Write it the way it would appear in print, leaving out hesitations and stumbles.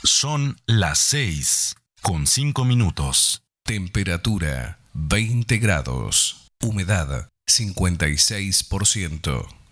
Son las 6:05. Temperatura 20 grados. Humedad 56%.